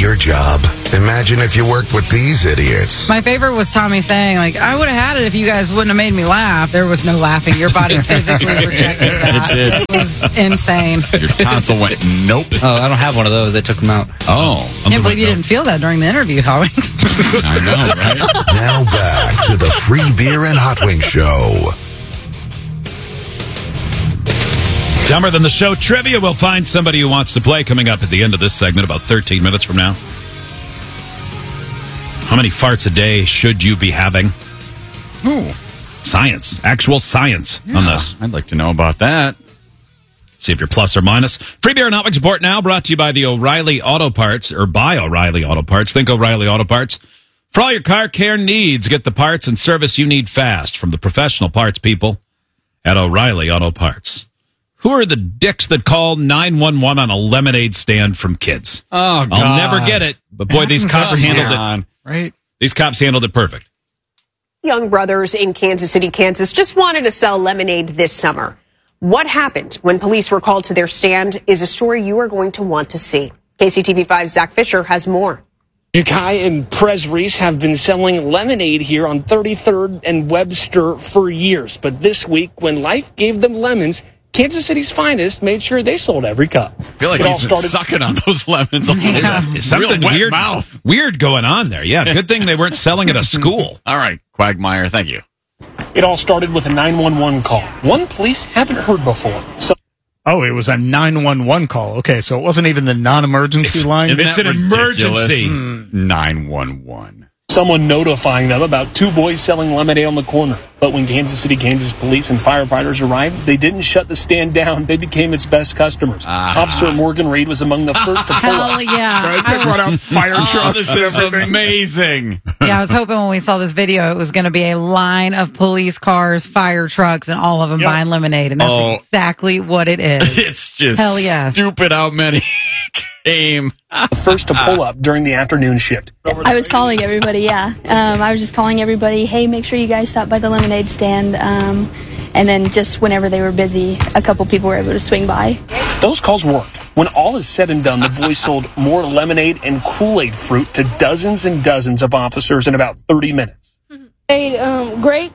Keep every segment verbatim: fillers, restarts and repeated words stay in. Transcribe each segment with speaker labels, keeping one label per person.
Speaker 1: your job? Imagine if you worked with these idiots.
Speaker 2: My favorite was Tommy saying, like, I would have had it if you guys wouldn't have made me laugh. There was no laughing. Your body physically rejected that.
Speaker 3: It did.
Speaker 2: It was insane.
Speaker 3: Your tonsil went, nope.
Speaker 4: Oh, I don't have one of those. They took them out.
Speaker 3: Oh.
Speaker 2: I can't believe you didn't feel that during the interview, Howie.
Speaker 3: I know, right?
Speaker 1: Now back to the Free Beer and Hot Wing Show.
Speaker 5: Dumber Than the Show trivia. We'll find somebody who wants to play coming up at the end of this segment, about thirteen minutes from now. How many farts a day should you be having?
Speaker 3: Ooh.
Speaker 5: Science. Actual science
Speaker 3: Yeah,
Speaker 5: on this.
Speaker 3: I'd like to know about that.
Speaker 5: See if you're plus or minus. Free Beer and Hot Wings Report now brought to you by the O'Reilly Auto Parts, or by O'Reilly Auto Parts. Think O'Reilly Auto Parts. For all your car care needs, get the parts and service you need fast from the professional parts people at O'Reilly Auto Parts. Who are the dicks that call nine one one on a lemonade stand from kids?
Speaker 3: Oh, God.
Speaker 5: I'll never get it, but boy, these cops handled it.
Speaker 4: Right?
Speaker 5: These cops handled it perfect.
Speaker 6: Young brothers in Kansas City, Kansas just wanted to sell lemonade this summer. What happened when police were called to their stand is a story you are going to want to see. K C T V five's Zach Fisher has more.
Speaker 7: Jakai and Prez Reese have been selling lemonade here on thirty-third and Webster for years. But this week, when life gave them lemons, Kansas City's finest made sure they sold every cup.
Speaker 3: I feel like
Speaker 7: It all
Speaker 3: he's been
Speaker 7: started-
Speaker 3: sucking on those lemons.
Speaker 5: Is, is something
Speaker 3: Real wet
Speaker 5: weird,
Speaker 3: mouth.
Speaker 5: weird going on there. Yeah, good thing they weren't selling at a school.
Speaker 3: All right, Quagmire, thank you.
Speaker 7: It all started with a nine one one call, one police haven't heard before. So
Speaker 8: Oh, it was a nine one one call. Okay, so it wasn't even the non-emergency line?
Speaker 3: Isn't
Speaker 5: It's
Speaker 3: that
Speaker 5: an
Speaker 3: ridiculous?
Speaker 5: emergency.
Speaker 3: nine one one.
Speaker 7: someone notifying them about two boys selling lemonade on the corner. But when Kansas City, Kansas police and firefighters arrived, they didn't shut the stand down. They became its best customers.
Speaker 3: Ah.
Speaker 7: Officer Morgan Reed was among the first to pull
Speaker 2: Hell
Speaker 7: up.
Speaker 2: yeah.
Speaker 8: They
Speaker 2: I
Speaker 8: brought out
Speaker 2: was,
Speaker 8: fire
Speaker 3: Oh,
Speaker 8: trucks
Speaker 3: this
Speaker 8: and
Speaker 3: is
Speaker 8: everything.
Speaker 3: amazing.
Speaker 2: yeah, I was hoping when we saw this video, it was going to be a line of police cars, fire trucks, and all of them
Speaker 8: Yep.
Speaker 2: buying lemonade. And that's
Speaker 3: Oh.
Speaker 2: exactly what it is.
Speaker 3: It's just
Speaker 2: Hell yes.
Speaker 3: stupid how many came.
Speaker 7: The first to pull up during the afternoon shift.
Speaker 9: I was calling everybody, yeah. Um, I was just calling everybody, hey, make sure you guys stop by the lemonade stand. Um, and then just whenever they were busy, a couple people were able to swing by.
Speaker 7: Those calls worked. When all is said and done, the boys sold more lemonade and Kool-Aid fruit to dozens and dozens of officers in about thirty minutes.
Speaker 9: Hey, um, great.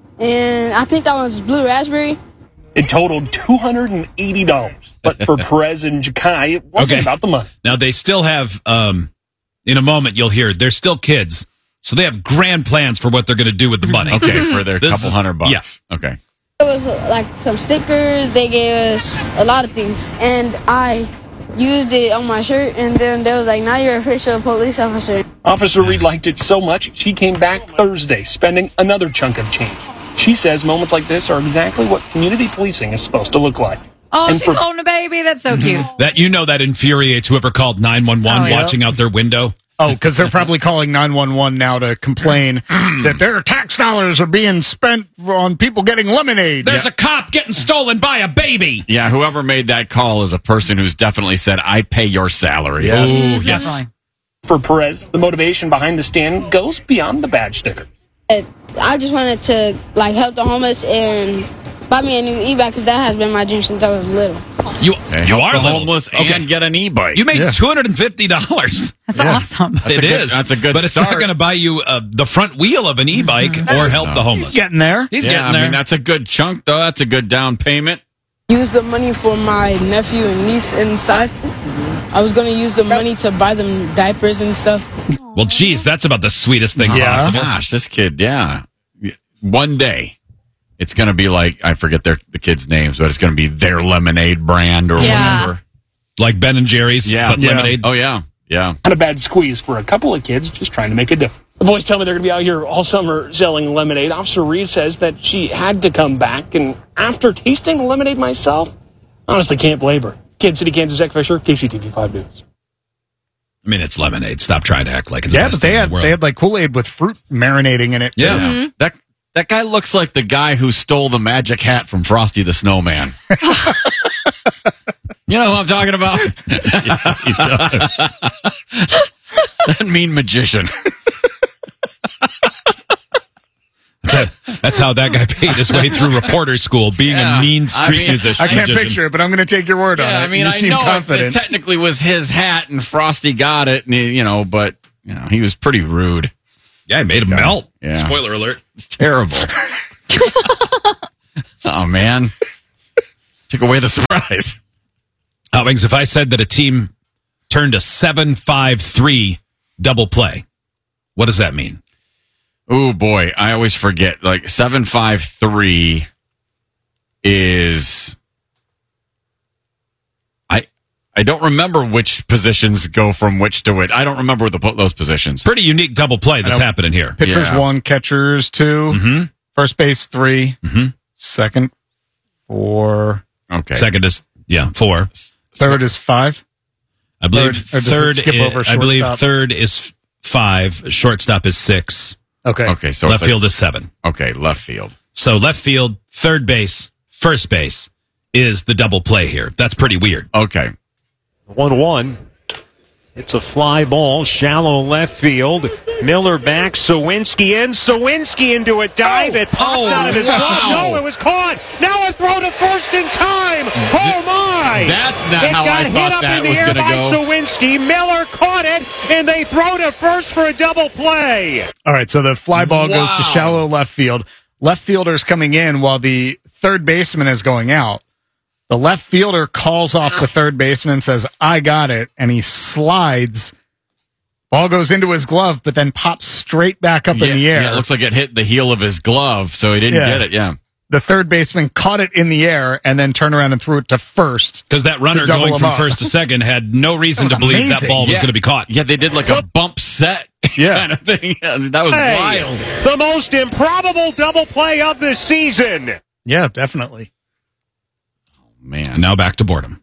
Speaker 9: And I think that was blue raspberry.
Speaker 7: It totaled two hundred eighty dollars. But for Perez and Jakai, it wasn't
Speaker 5: Okay.
Speaker 7: about the money.
Speaker 5: Now, they still have, um, in a moment, you'll hear, they're still kids. So they have grand plans for what they're going to do with the money.
Speaker 3: Okay, for their
Speaker 5: This
Speaker 3: couple
Speaker 5: is-
Speaker 3: hundred bucks.
Speaker 5: yes.
Speaker 3: Okay.
Speaker 9: It was uh, like some stickers. They gave us a lot of things. And I used it on my shirt. And then they was like, now you're an official police officer.
Speaker 7: Officer Reed liked it so much, she came back Thursday, spending another chunk of change. She says moments like this are exactly what community policing is supposed to look like.
Speaker 2: Oh,
Speaker 7: And
Speaker 2: she's
Speaker 7: for-
Speaker 2: holding a baby. That's so cute.
Speaker 5: That, you know, that infuriates whoever called nine one one
Speaker 2: Oh, yeah.
Speaker 5: watching out their window.
Speaker 8: Oh, because they're probably calling nine one one now to complain that their tax dollars are being spent on people getting lemonade.
Speaker 5: There's a cop getting stolen by a baby.
Speaker 3: Yeah, whoever made that call is a person who's definitely said, I pay your salary.
Speaker 8: Yes.
Speaker 5: Ooh, yes.
Speaker 2: Definitely.
Speaker 7: For Perez, the motivation behind the stand goes beyond the badge sticker.
Speaker 9: I just wanted to like help the homeless and buy me a new e-bike because that has been my dream since I was little.
Speaker 5: You,
Speaker 3: Okay,
Speaker 5: you
Speaker 3: help
Speaker 5: are
Speaker 3: the
Speaker 5: little.
Speaker 3: homeless
Speaker 5: Okay.
Speaker 3: and get an e-bike.
Speaker 5: You made
Speaker 8: Yeah.
Speaker 5: two hundred fifty dollars.
Speaker 2: That's
Speaker 8: Yeah.
Speaker 2: awesome.
Speaker 3: That's
Speaker 5: It
Speaker 3: a good-
Speaker 5: is.
Speaker 3: that's a good
Speaker 5: But it's not
Speaker 3: start.
Speaker 5: going to buy you uh, the front wheel of an e-bike or help the homeless.
Speaker 8: Getting there.
Speaker 5: He's
Speaker 3: yeah,
Speaker 5: getting
Speaker 3: I
Speaker 5: there.
Speaker 3: mean, that's a good chunk, though. That's a good down payment.
Speaker 9: Use the money for my nephew and niece inside. I was going to use the money to buy them diapers and stuff.
Speaker 5: Well, geez, that's about the sweetest thing
Speaker 8: Yeah.
Speaker 5: possible.
Speaker 3: Gosh, this kid, yeah. One day, it's going to be like, I forget their the kids' names, but it's going to be their lemonade brand or
Speaker 2: Yeah.
Speaker 3: whatever.
Speaker 5: Like Ben and Jerry's,
Speaker 3: Yeah.
Speaker 5: but
Speaker 3: Yeah.
Speaker 5: lemonade.
Speaker 3: Oh, yeah. Yeah.
Speaker 7: Not a bad squeeze for a couple of kids just trying to make a difference. The boys tell me they're going to be out here all summer selling lemonade. Officer Reed says that she had to come back, and after tasting the lemonade myself, honestly can't blame her. Kansas City, Kansas, Zach Fisher, K C T V five News.
Speaker 5: I mean, it's lemonade. Stop trying to act like it's
Speaker 8: Yeah,
Speaker 5: the best
Speaker 8: but they
Speaker 5: thing in
Speaker 8: had
Speaker 5: the world.
Speaker 8: they had like Kool-Aid with fruit marinating in it. too.
Speaker 5: Yeah.
Speaker 3: Yeah. That that guy looks like the guy who stole the magic hat from Frosty the Snowman. You know who I'm talking about?
Speaker 5: Yeah, he does.
Speaker 3: That mean magician.
Speaker 5: That's, That's how that guy paid his way through reporter school, being
Speaker 3: Yeah.
Speaker 5: a mean
Speaker 3: I
Speaker 5: street
Speaker 3: mean,
Speaker 5: musician.
Speaker 8: I can't
Speaker 5: magician.
Speaker 8: picture it, but I'm going to take your word on
Speaker 3: Yeah,
Speaker 8: it.
Speaker 3: I mean,
Speaker 8: you
Speaker 3: I
Speaker 8: seem
Speaker 3: know it,
Speaker 8: confident.
Speaker 3: it technically was his hat, and Frosty got it, and he, you know, but you know, he was pretty rude.
Speaker 5: Yeah, he made him melt.
Speaker 3: Yeah.
Speaker 5: Spoiler alert.
Speaker 3: It's terrible. Oh man, took away the surprise.
Speaker 5: Uh, Wings, if I said that a team turned a seven five three double play, what does that mean?
Speaker 3: Oh boy, I always forget. Like seven five three is I I don't remember which positions go from which to which. I don't remember the those positions.
Speaker 5: Pretty unique double play that's
Speaker 8: know.
Speaker 5: happening here.
Speaker 8: Pitchers
Speaker 3: Yeah.
Speaker 8: one, catchers two,
Speaker 5: Mm-hmm.
Speaker 8: first base three,
Speaker 5: Mhm.
Speaker 8: second four,
Speaker 3: Okay,
Speaker 5: Second is, yeah, four.
Speaker 8: third is five.
Speaker 5: I believe
Speaker 8: Third- or does it
Speaker 5: third.
Speaker 8: skip
Speaker 5: is,
Speaker 8: over
Speaker 5: I believe
Speaker 8: shortstop?
Speaker 5: third is f- five. Shortstop is six.
Speaker 8: Okay.
Speaker 3: okay, so
Speaker 5: Left
Speaker 3: it's like-
Speaker 5: field is seven.
Speaker 3: okay, left field.
Speaker 5: So left field, third base, first base is the double play here. That's pretty weird.
Speaker 3: Okay,
Speaker 10: one one. It's a fly ball, shallow left field. Miller back, Sawinski in, Sawinski into a dive. It pops
Speaker 3: Oh,
Speaker 10: out of his
Speaker 3: wow.
Speaker 10: glove. No, it was caught. Now a throw to first in time. Oh my!
Speaker 3: That's not
Speaker 10: it
Speaker 3: how
Speaker 10: got
Speaker 3: I
Speaker 10: hit
Speaker 3: thought
Speaker 10: up
Speaker 3: that
Speaker 10: in the
Speaker 3: was
Speaker 10: air
Speaker 3: gonna
Speaker 10: by
Speaker 3: go.
Speaker 10: Sawinski. Miller caught it, and they throw to first for a double play.
Speaker 8: All right, so the fly ball goes to
Speaker 3: Wow.
Speaker 8: shallow left field. Left fielder's coming in while the third baseman is going out. The left fielder calls off the third baseman, says, I got it, and he slides. Ball goes into his glove, but then pops straight back up
Speaker 3: yeah,
Speaker 8: in the air.
Speaker 3: yeah, it looks like it hit the heel of his glove, so he didn't
Speaker 8: Yeah.
Speaker 3: get it. Yeah,
Speaker 8: The third baseman caught it in the air and then turned around and threw it to first.
Speaker 5: Because that runner
Speaker 8: To double
Speaker 5: going
Speaker 8: him
Speaker 5: from
Speaker 8: up.
Speaker 5: first to second had no reason
Speaker 8: That
Speaker 5: to
Speaker 8: was
Speaker 5: believe that
Speaker 8: amazing.
Speaker 5: ball was
Speaker 3: Yeah.
Speaker 5: going to be caught.
Speaker 3: yeah, they did like a bump set
Speaker 8: Yeah.
Speaker 3: kind of thing. Yeah, that was
Speaker 10: Hey,
Speaker 3: wild.
Speaker 10: the most improbable double play of the season.
Speaker 8: Yeah, definitely.
Speaker 3: Man,
Speaker 5: And now back to boredom.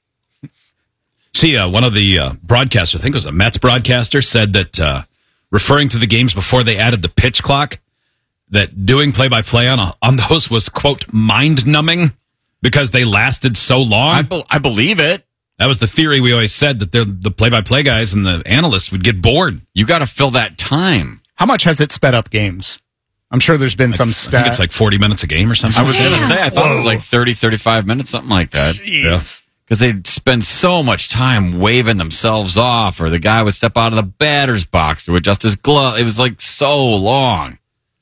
Speaker 5: See, uh, one of the uh, broadcasters, I think it was a Mets broadcaster, said that uh, referring to the games before they added the pitch clock, that doing play-by-play on a, on those was, quote, mind-numbing because they lasted so long.
Speaker 3: I, be- I believe it.
Speaker 5: That was the theory we always said, that they're- the play-by-play guys and the analysts would get bored.
Speaker 3: You got to fill that time.
Speaker 8: How much has it sped up games? I'm sure there's been some
Speaker 5: I
Speaker 8: stat.
Speaker 5: think it's like forty minutes a game or something.
Speaker 3: I was going to say, I thought it was
Speaker 8: Whoa.
Speaker 3: like thirty, thirty-five minutes, something like that.
Speaker 8: Jeez.
Speaker 3: Because they'd spend so much time waving themselves off, or the guy would step out of the batter's box to adjust his glove. It was like so long.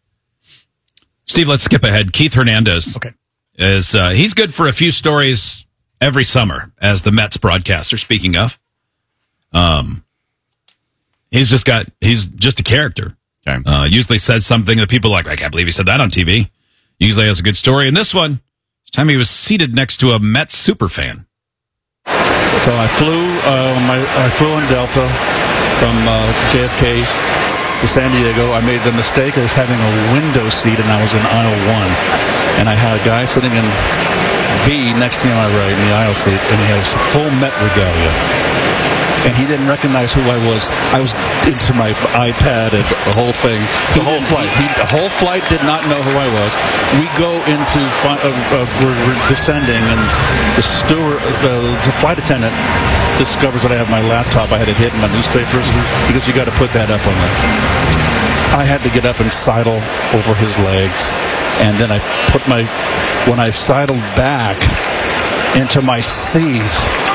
Speaker 5: Steve, let's skip ahead. Keith Hernandez.
Speaker 8: Okay.
Speaker 5: Is uh, he's good for a few stories every summer as the Mets broadcaster. Speaking of, um, he's just got he's just a character.
Speaker 3: Okay.
Speaker 5: Uh, usually says something that people are like, I can't believe he said that on T V. Usually has a good story. And this one, this time he was seated next to a Mets super fan.
Speaker 11: So I flew, uh, my, I flew in Delta from uh, J F K to San Diego. I made the mistake of having a window seat, and I was in aisle one. And I had a guy sitting in B next to me on my right in the aisle seat, and he has full Met regalia. And he didn't recognize who I was. I was into my iPad and the whole thing. The whole flight. He, the whole flight did not know who I was. We go into, fi- uh, uh, we're, we're descending, and the steward, uh, the flight attendant discovers that I have my laptop. I had it hidden in my newspapers because you got to put that up on it. I had to get up and sidle over his legs, and then I put my, when I sidled back into my seat,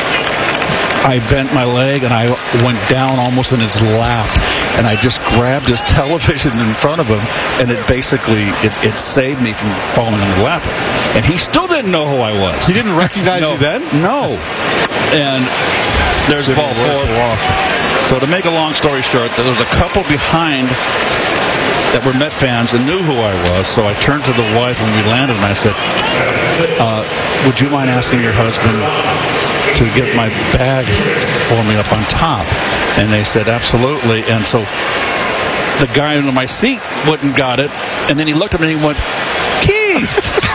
Speaker 11: I bent my leg and I went down almost in his lap, and I just grabbed his television in front of him, and it basically it, it saved me from falling on the lap. And he still didn't know who I was.
Speaker 12: He didn't recognize
Speaker 11: no,
Speaker 12: you then?
Speaker 11: No. And there's
Speaker 12: Civil
Speaker 11: ball
Speaker 12: War,
Speaker 11: four. So to make a long story short, there was a couple behind that were Met fans and knew who I was. So I turned to the wife when we landed, and I said, uh, "Would you mind asking your husband to get my bag for me up on top?" And they said, absolutely. And so the guy in my seat went and got it, and then he looked at me and he went, "Keith!"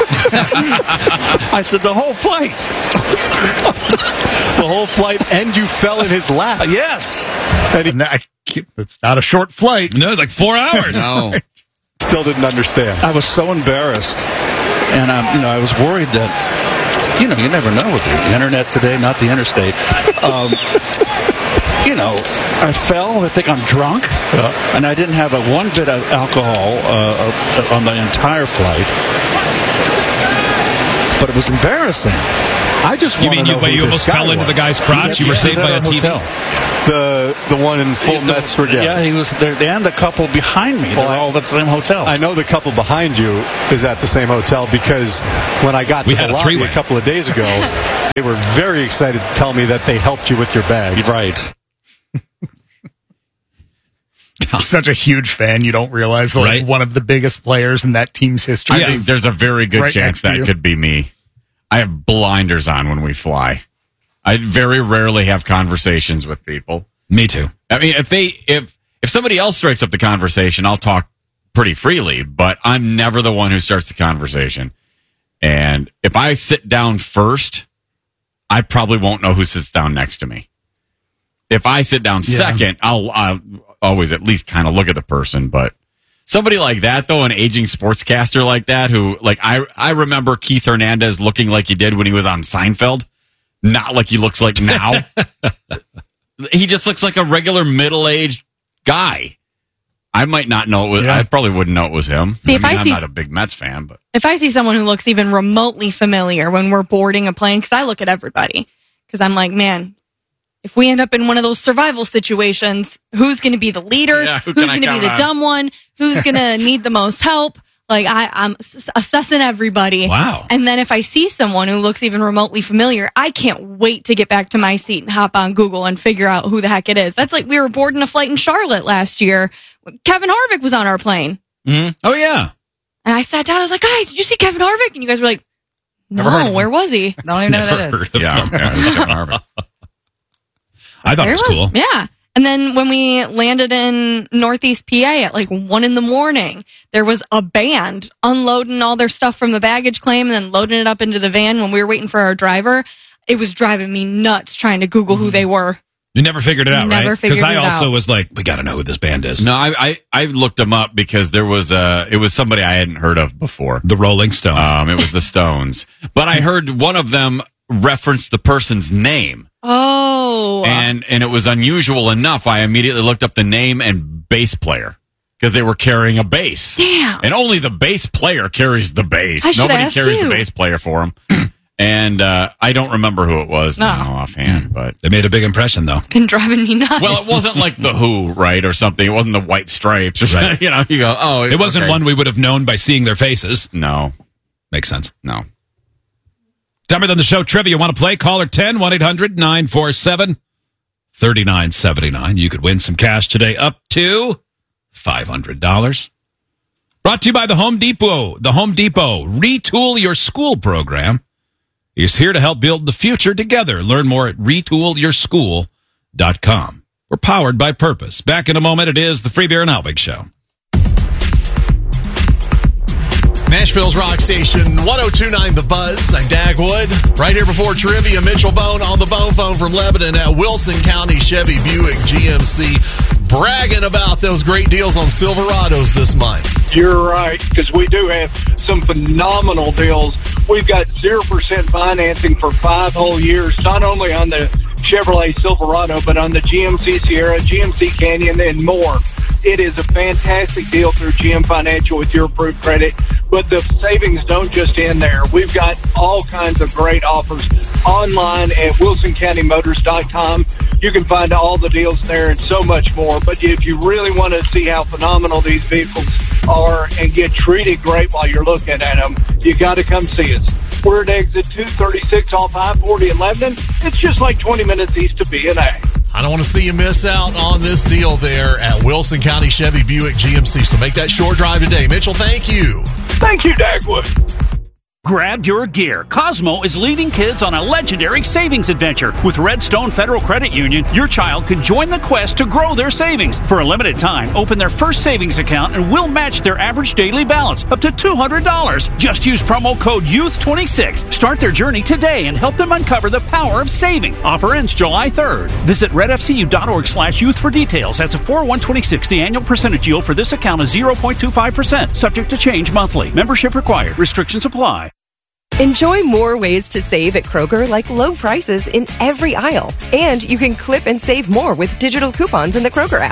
Speaker 11: I said, "The whole flight."
Speaker 12: The whole flight, and you fell in his lap.
Speaker 11: Yes.
Speaker 8: And he, I, it's not a short flight.
Speaker 5: No, like four hours.
Speaker 3: No.
Speaker 12: Still didn't understand.
Speaker 11: I was so embarrassed, and um, you know, I was worried that, you know, you never know with the internet today, not the interstate. Um, you know, I fell. I think I'm drunk. Uh, and I didn't have a one bit of alcohol uh, on the entire flight. But it was embarrassing.
Speaker 12: I just
Speaker 5: You
Speaker 12: want
Speaker 5: mean
Speaker 12: to
Speaker 5: you,
Speaker 12: know
Speaker 5: wait,
Speaker 12: who
Speaker 5: you
Speaker 12: this
Speaker 5: almost
Speaker 12: guy
Speaker 5: fell into
Speaker 12: was.
Speaker 5: the guy's crotch? You were
Speaker 11: Yeah,
Speaker 5: saved
Speaker 11: he was
Speaker 5: by a
Speaker 11: at our
Speaker 5: T V?
Speaker 11: hotel.
Speaker 12: The the one in full
Speaker 11: The-
Speaker 12: Mets forget.
Speaker 11: Yeah, he was there, and the couple behind me.
Speaker 12: Well,
Speaker 11: They're
Speaker 12: I-
Speaker 11: all at the same hotel.
Speaker 12: I know the couple behind you is at the same hotel because when I got
Speaker 5: We
Speaker 12: to
Speaker 5: had
Speaker 12: the
Speaker 5: a
Speaker 12: lobby
Speaker 5: three-way.
Speaker 12: a couple of days ago, they were very excited to tell me that they helped you with your bags.
Speaker 11: Right.
Speaker 8: You're such a huge fan, you don't realize like
Speaker 5: Right.
Speaker 8: one of the biggest players in that team's history.
Speaker 3: I think
Speaker 8: is
Speaker 3: there's a very good
Speaker 8: right
Speaker 3: chance
Speaker 8: next to
Speaker 3: that
Speaker 8: you.
Speaker 3: could be me. I have blinders on when we fly. I very rarely have conversations with people.
Speaker 5: Me too.
Speaker 3: I mean, if they if if somebody else strikes up the conversation, I'll talk pretty freely, but I'm never the one who starts the conversation. And if I sit down first, I probably won't know who sits down next to me. If I sit down
Speaker 8: Yeah.
Speaker 3: second, I'll, I'll always at least kind of look at the person. But somebody like that, though, an aging sportscaster like that, who, like, I, I remember Keith Hernandez looking like he did when he was on Seinfeld, not like he looks like now. He just looks like a regular middle-aged guy. I might not know it was,
Speaker 8: Yeah.
Speaker 3: I probably wouldn't know it was him.
Speaker 13: See, if I
Speaker 3: mean, I'm
Speaker 13: see-
Speaker 3: not a big Mets fan, but
Speaker 13: If I see someone who looks even remotely familiar when we're boarding a plane, because I look at everybody, because I'm like, man, if we end up in one of those survival situations, who's going to be the leader?
Speaker 3: Yeah, who
Speaker 13: who's
Speaker 3: can I
Speaker 13: going to be
Speaker 3: count
Speaker 13: the
Speaker 3: on?
Speaker 13: dumb one? Who's going to need the most help? Like I, I'm s- assessing everybody.
Speaker 5: Wow.
Speaker 13: And then if I see someone who looks even remotely familiar, I can't wait to get back to my seat and hop on Google and figure out who the heck it is. That's like we were boarding a flight in Charlotte last year. Kevin Harvick was on our plane.
Speaker 5: Oh, yeah.
Speaker 13: And I sat down. I was like, guys, did you see Kevin Harvick? And you guys were like,
Speaker 2: Never heard of
Speaker 13: no,
Speaker 2: him.
Speaker 13: where was he?
Speaker 2: Don't even know who
Speaker 5: Never
Speaker 2: that is.
Speaker 5: heard of
Speaker 3: yeah,
Speaker 5: him.
Speaker 3: yeah, it was Kevin Harvick.
Speaker 5: I thought
Speaker 13: There
Speaker 5: it was cool.
Speaker 13: Yeah. And then when we landed in Northeast P A at like one in the morning, there was a band unloading all their stuff from the baggage claim and then loading it up into the van when we were waiting for our driver. It was driving me nuts trying to Google who they were.
Speaker 5: You never figured it out,
Speaker 13: Never
Speaker 5: right?
Speaker 13: figured
Speaker 5: Because I
Speaker 13: it
Speaker 5: also
Speaker 13: out.
Speaker 5: was like, we got to know who this band is.
Speaker 3: No, I, I I looked them up because there was a it was somebody I hadn't heard of before.
Speaker 5: The Rolling Stones.
Speaker 3: Um, it was the Stones, but I heard one of them reference the person's name,
Speaker 13: Oh.
Speaker 3: and and it was unusual enough. I immediately looked up the name and bass player because they were carrying a bass.
Speaker 13: Damn.
Speaker 3: And only the bass player carries the bass.
Speaker 13: I should
Speaker 3: Nobody
Speaker 13: ask
Speaker 3: carries
Speaker 13: you.
Speaker 3: the bass player for him. And uh, I don't remember who it was
Speaker 13: No.
Speaker 3: now offhand, but
Speaker 5: They made a big impression, though.
Speaker 13: Been driving me nuts.
Speaker 3: well, it wasn't like the Who, right, or something. It wasn't the White Stripes, or something.
Speaker 5: Right.
Speaker 3: You know, you go, oh,
Speaker 5: It wasn't
Speaker 3: okay.
Speaker 5: one we would have known by seeing their faces.
Speaker 3: No,
Speaker 5: Makes sense.
Speaker 3: no.
Speaker 5: Dumber Than the Show trivia. Want to play? Caller ten, one eight hundred nine four seven three nine seven nine. You could win some cash today up to five hundred dollars. Brought to you by the Home Depot. The Home Depot Retool Your School program is here to help build the future together. Learn more at retool your school dot com. We're powered by purpose. Back in a moment, it is the Free Beer and Albig Show.
Speaker 14: Nashville's Rock Station, one oh two point nine The Buzz. I'm Dagwood. Right here before trivia, Mitchell Bone on the bone phone from Lebanon at Wilson County Chevy Buick G M C, bragging about those great deals on Silverados this month.
Speaker 15: You're right, because we do have some phenomenal deals. We've got zero percent financing for five whole years, not only on the Chevrolet Silverado, but on the G M C Sierra, G M C Canyon, and more. It is a fantastic deal through G M Financial with your approved credit, but the savings don't just end there. We've got all kinds of great offers online at wilson county motors dot com. You can find all the deals there and so much more. But if you really want to see how phenomenal these vehicles are and get treated great while you're looking at them, you got to come see us. We're at exit two thirty-six off I forty in Lebanon. It's just like twenty minutes east of B and A.
Speaker 14: I don't want to see you miss out on this deal there at Wilson County Chevy Buick G M C. So make that short drive today. Mitchell, thank you.
Speaker 15: Thank you, Dagwood.
Speaker 16: Grab your gear. Cosmo is leading kids on a legendary savings adventure. With Redstone Federal Credit Union, your child can join the quest to grow their savings. For a limited time, open their first savings account and we'll match their average daily balance up to two hundred dollars. Just use promo code youth twenty-six. Start their journey today and help them uncover the power of saving. Offer ends July third. Visit redfcu.org slash youth for details. That's a four one twenty-six. The annual percentage yield for this account is zero point two five percent. Subject to change monthly. Membership required. Restrictions apply.
Speaker 17: Enjoy more ways to save at Kroger, like low prices in every aisle. And you can clip and save more with digital coupons in the Kroger app.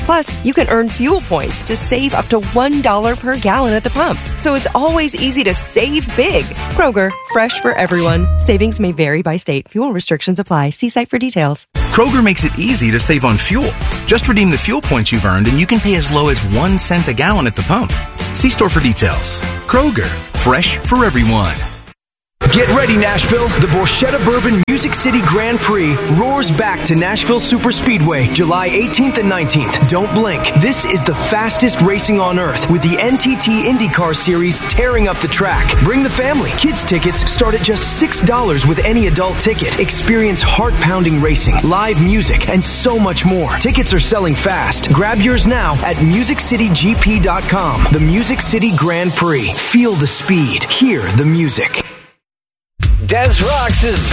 Speaker 17: Plus, you can earn fuel points to save up to one dollar per gallon at the pump. So it's always easy to save big. Kroger, fresh for everyone. Savings may vary by state. Fuel restrictions apply. See site for details.
Speaker 18: Kroger makes it easy to save on fuel. Just redeem the fuel points you've earned and you can pay as low as one cent a gallon at the pump. See store for details. Kroger, fresh for everyone.
Speaker 19: Get ready, Nashville. The Borchetta Bourbon Music City Grand Prix roars back to Nashville Super Speedway July eighteenth and nineteenth. Don't blink. This is the fastest racing on earth with the N T T IndyCar Series tearing up the track. Bring the family. Kids tickets start at just six dollars with any adult ticket. Experience heart-pounding racing, live music, and so much more. Tickets are selling fast. Grab yours now at music city g p dot com. The Music City Grand Prix. Feel the speed. Hear the music.
Speaker 20: Des Rocks is